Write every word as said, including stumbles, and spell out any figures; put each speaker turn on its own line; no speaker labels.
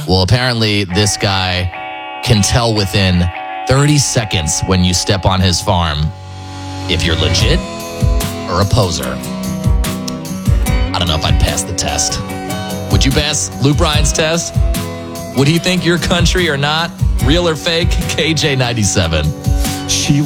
Well, apparently this guy can tell within thirty seconds when you step on his farm if you're legit or a poser. I don't know if I'd pass the test. Would you pass Luke Bryan's test? Would he think you're country or not? Real or fake? K J ninety-seven.
She